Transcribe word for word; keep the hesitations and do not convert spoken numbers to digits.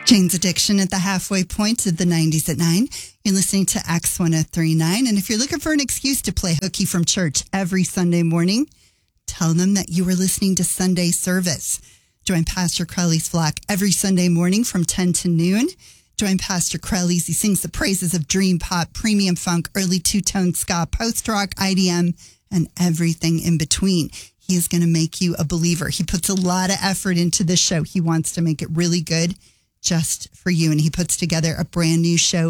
Jane's Addiction at the halfway point of the nineties at nine. You're listening to Acts one oh three point nine. And if you're looking for an excuse to play hooky from church every Sunday morning, tell them that you were listening to Sunday service. Join Pastor Crowley's flock every Sunday morning from ten to noon. Join Pastor Crowley as he sings the praises of dream pop, premium funk, early two-tone ska, post-rock, I D M, and everything in between. He is going to make you a believer. He puts a lot of effort into this show. He wants to make it really good just for you. And he puts together a brand new show